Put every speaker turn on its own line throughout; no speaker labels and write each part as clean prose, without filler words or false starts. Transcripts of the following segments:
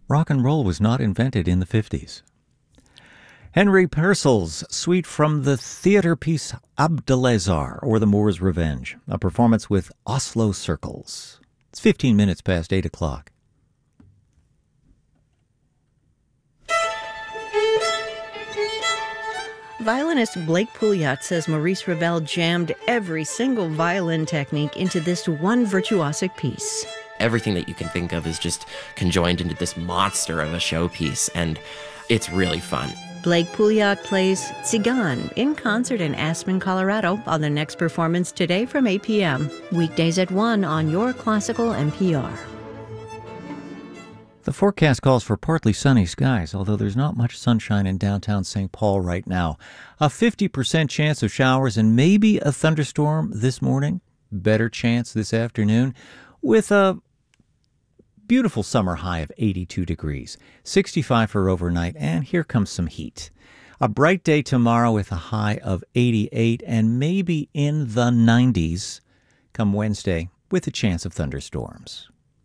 Rock and roll was not invented in the 50s. Henry Purcell's suite from the theater piece Abdelazar, or The Moor's Revenge, a performance with Oslo Circles. It's 15 minutes past 8 o'clock.
Violinist Blake Pouliot says Maurice Ravel jammed every single violin technique into this one virtuosic piece.
Everything that you can think of is just conjoined into this monster of a showpiece, and it's really fun.
Blake Pouliot plays Tzigan in concert in Aspen, Colorado on their next performance today from 8 p.m. Weekdays at 1 on Your Classical NPR.
The forecast calls for partly sunny skies, although there's not much sunshine in downtown St. Paul right now. A 50% chance of showers and maybe a thunderstorm this morning. Better chance this afternoon, with a beautiful summer high of 82 degrees. 65 for overnight, and here comes some heat. A bright day tomorrow with a high of 88 and maybe in the 90s come Wednesday with a chance of thunderstorms.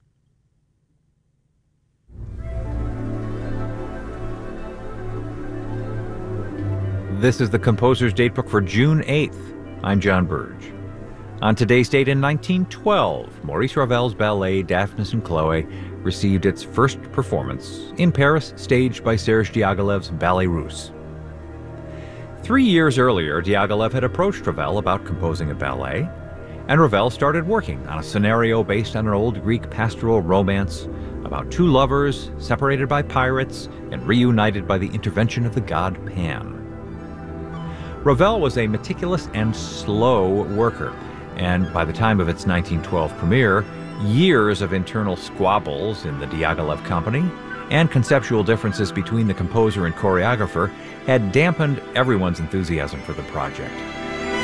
This is the Composer's Datebook for June 8th. I'm John Burge. On today's date in 1912, Maurice Ravel's ballet Daphnis and Chloe received its first performance in Paris, staged by Serge Diaghilev's Ballet Russe. 3 years earlier, Diaghilev had approached Ravel about composing a ballet, and Ravel started working on a scenario based on an old Greek pastoral romance about two lovers separated by pirates and reunited by the intervention of the god Pan. Ravel was a meticulous and slow worker, and by the time of its 1912 premiere, years of internal squabbles in the Diaghilev company and conceptual differences between the composer and choreographer had dampened everyone's enthusiasm for the project.